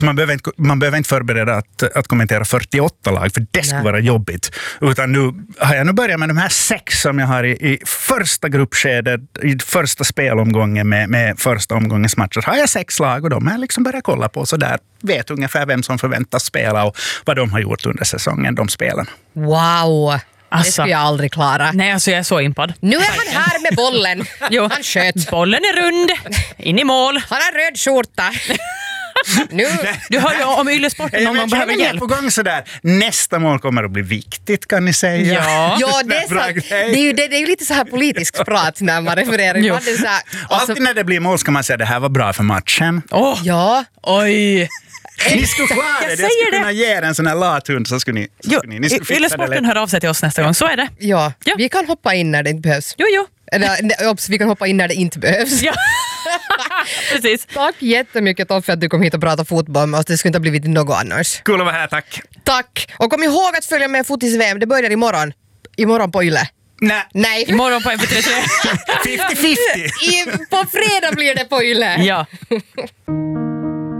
Man behöver inte förbereda att kommentera 48 lag, för det skulle vara jobbigt. Utan nu har jag börjat med de här 6 som jag har i första gruppskedet, i första spelomgången med första omgångens matcher. Har jag 6 lag och de har liksom börjat kolla på, så där vet ungefär vem som förväntas spela och vad de har gjort under säsongen, de spelarna. Wow! Det skulle jag aldrig klara. Nej, alltså jag är så impad. Nu är han här med bollen. Jo. Han sköt. Bollen är rund, in i mål. Han har röd skjorta. Nu. Du hör ju om Yle-sporten någon gång behöver hjälp. På gång sådär. Nästa mål kommer att bli viktigt, kan ni säga. Ja, det är sant. Det är ju lite så här politisk prat när man refererar. Jo. Det är så här, Alltid när det blir mål ska man säga det här var bra för matchen. Ja. Oj. Ni skulle klara det. Jag skulle kunna ge er en sån här lathund, så skulle ni skulle fixa Yle-sporten hör av sig till oss nästa gång, så är det. Ja, vi kan hoppa in när det inte behövs. Jo. Eller vi kan hoppa in när det inte behövs. Ja. Precis. Tack jättemycket Toffe för att du kom hit och pratade fotboll med oss. Det skulle inte ha blivit något annars. Kul att vara här, tack. Tack. Och kom ihåg att följa med fotis-VM. Det börjar imorgon. Imorgon på Yle. Nej. Imorgon på MP33. 50-50. På fredag blir det på Yle. Ja.